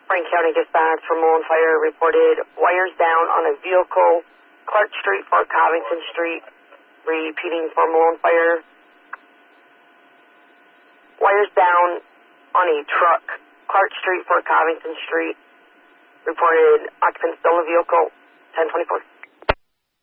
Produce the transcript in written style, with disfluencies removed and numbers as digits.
Frank County Dispatch from Mullen Fire reported wires down on a vehicle, Clark Street, Fort Covington Street. Repeating for Mullen Fire. Wires down on a truck, Clark Street, Fort Covington Street. Reported occupants still in the vehicle, 1024.